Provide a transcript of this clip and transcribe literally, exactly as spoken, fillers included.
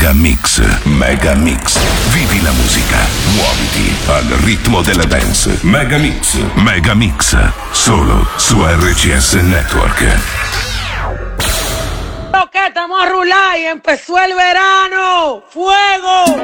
Mega Mix, Mega Mix. Vivi la musica, muoviti al ritmo della dance. Mega Mix, Mega Mix. Solo su R C S Network. Ok, estamos a rular y empezó el verano. ¡Fuego!